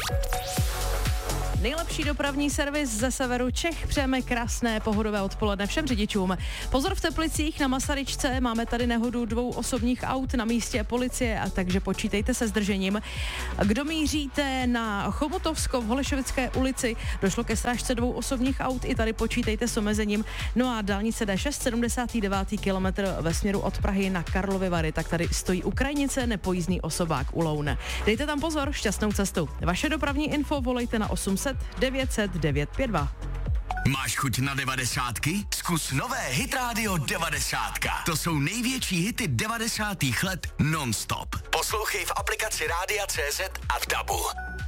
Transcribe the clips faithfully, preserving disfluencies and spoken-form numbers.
Nejlepší dopravní servis ze severu Čech. Přejeme krásné pohodové odpoledne všem řidičům. Pozor v Teplicích na Masaryčce, máme tady nehodu dvou osobních aut na místě policie, a takže počítejte se zdržením. Kdo míříte na Chomutovsko v Holešovické ulici, došlo ke srážce dvou osobních aut, i tady počítejte s omezením. No a dálnice D šest, sedmdesátý devátý kilometr ve směru od Prahy na Karlovy Vary, tak tady stojí u krajnice nepojízdný osobák u Loun. Dejte tam pozor, šťastnou cestu. Vaše dopravní info volejte na osm set devět set devět pět dva. Máš chuť na devadesátky? Zkus nové Hit Radio devadesátka. To jsou největší hity devadesátých let non-stop. Poslouchej v aplikaci Rádia C Z a v dabu.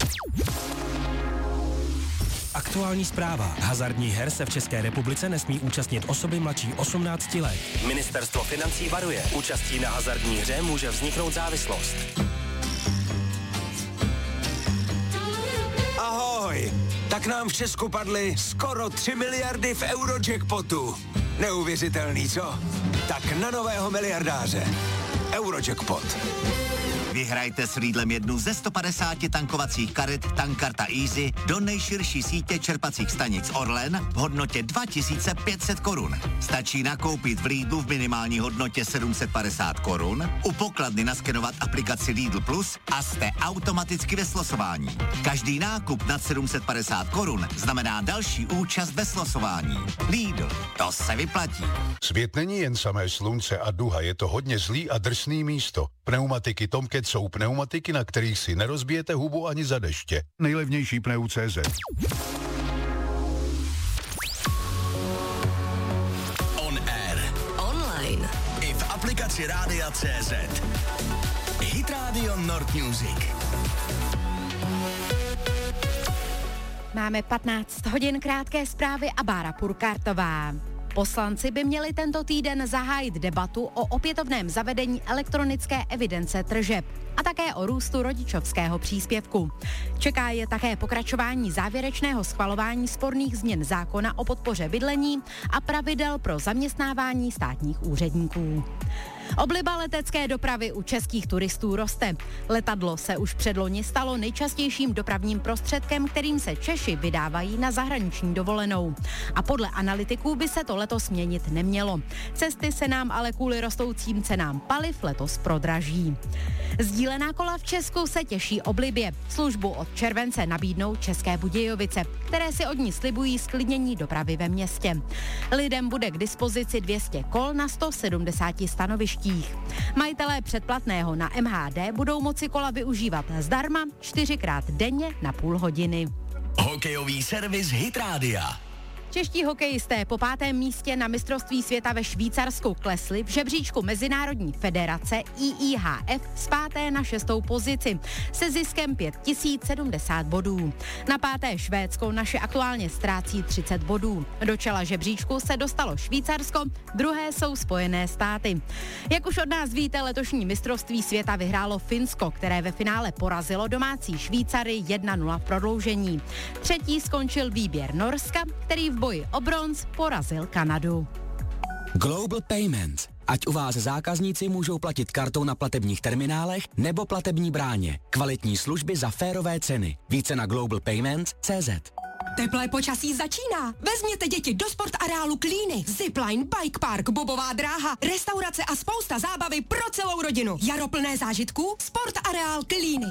Aktuální zpráva. Hazardních her se v České republice nesmí účastnit osoby mladší osmnácti let. Ministerstvo financí varuje. Účastí na hazardní hře může vzniknout závislost. Ahoj! Tak nám v Česku padly skoro tři miliardy v Eurojackpotu. Neuvěřitelný, co? Tak na nového miliardáře. Eurojackpot. Vyhrajte s Lidlem jednu ze sto padesáti tankovacích karet Tankkarta Easy do nejširší sítě čerpacích stanic Orlen v hodnotě dva tisíce pět set korun. Stačí nakoupit v Lidlu v minimální hodnotě sedm set padesát korun, u pokladny naskenovat aplikaci Lidl Plus a jste automaticky ve slosování. Každý nákup nad sedm set padesát korun znamená další účast ve slosování. Lidl, to se vyplatí. Svět není jen samé slunce a duha, je to hodně zlý a drsný místo. Pneumatiky Tomcat jsou pneumatiky, na kterých si nerozbijete hubu ani za deště. Nejlevnější pneu tečka cé zet. On air. Online. I v aplikaci Rádia C Z. Hit Radio Nord Music. Máme patnáct hodin, krátké zprávy a Bára Purkartová. Poslanci by měli tento týden zahájit debatu o opětovném zavedení elektronické evidence tržeb a také o růstu rodičovského příspěvku. Čeká je také pokračování závěrečného schvalování sporných změn zákona o podpoře bydlení a pravidel pro zaměstnávání státních úředníků. Obliba letecké dopravy u českých turistů roste. Letadlo se už předloni stalo nejčastějším dopravním prostředkem, kterým se Češi vydávají na zahraniční dovolenou. A podle analytiků by se to letos měnit nemělo. Cesty se nám ale kvůli rostoucím cenám paliv letos prodraží. Sdílená kola v Česku se těší oblibě. Službu od července nabídnou České Budějovice, které si od ní slibují zklidnění dopravy ve městě. Lidem bude k dispozici dvě stě kol na sto sedmdesáti stanovištích. Majitelé předplatného na M H D budou moci kola využívat zdarma čtyřikrát denně na půl hodiny. Hokejový servis Hit Rádia. Čeští hokejisté po pátém místě na mistrovství světa ve Švýcarsku klesli v žebříčku Mezinárodní federace I I H F z páté na šestou pozici se ziskem pět tisíc sedmdesát bodů. Na páté Švédsko naše aktuálně ztrácí třicet bodů. Do čela žebříčku se dostalo Švýcarsko, druhé jsou Spojené státy. Jak už od nás víte, letošní mistrovství světa vyhrálo Finsko, které ve finále porazilo domácí Švýcary jedna nula v prodloužení. Třetí skončil výběr Norska, který v boji o bronz porazil Kanadu. Global Payments. Ať u vás zákazníci můžou platit kartou na platebních terminálech nebo platební bráně. Kvalitní služby za férové ceny. Více na global payments tečka cé zet. Teplé počasí začíná. Vezměte děti do sport areálu Klíny. Zipline, bike park, bobová dráha, restaurace a spousta zábavy pro celou rodinu. Jaro plné zážitků, sport areál Klíny.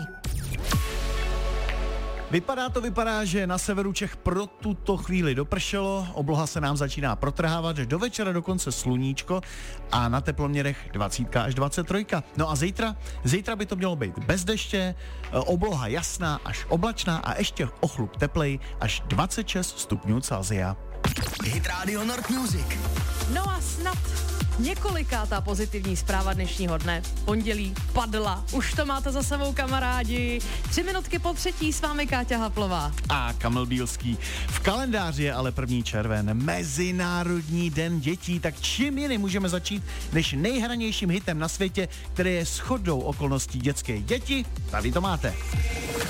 Vypadá to, vypadá, že na severu Čech pro tuto chvíli dopršelo, obloha se nám začíná protrhávat, do večera dokonce sluníčko a na teploměrech dvacet až dvacet tři. No a zítra? Zítra by to mělo být bez deště, obloha jasná až oblačná a ještě o chlup teplej až dvacet šest stupňů Celsia. Hit Radio Nord Music. No a snad několikátá pozitivní zpráva dnešního dne. Pondělí padla. Už to máte za sebou, kamarádi. Tři minutky po třetí s vámi Káťa Haplová. A Kamil Bílský. V kalendáři je ale první červen, Mezinárodní den dětí, tak čím jiným můžeme začít než nejhranějším hitem na světě, který je shodou okolností dětské. Děti, tady to máte.